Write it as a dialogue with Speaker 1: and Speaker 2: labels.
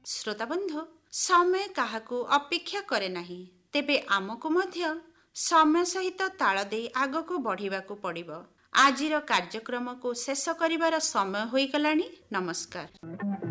Speaker 1: ଶ୍ରୋତାବନ୍ଧୁ, ସମୟ କାହାକୁ ଅପେକ୍ଷା କରେ ନାହିଁ। ତେବେ ଆମକୁ ମଧ୍ୟ ସମୟ ସହିତ ତାଳ ଦେଇ ଆଗକୁ ବଢ଼ିବାକୁ ପଡ଼ିବ। ଆଜିର କାର୍ଯ୍ୟକ୍ରମକୁ ଶେଷ କରିବାର ସମୟ ହୋଇଗଲାଣି। ନମସ୍କାର।